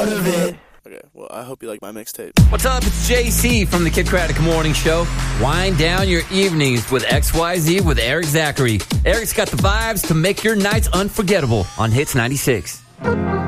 out of it. Okay, well, I hope you like my mixtape. What's up? It's JC from the Kid Craddock Morning Show. Wind down your evenings with XYZ with Eric Zachary. Eric's got the vibes to make your nights unforgettable on Hits 96.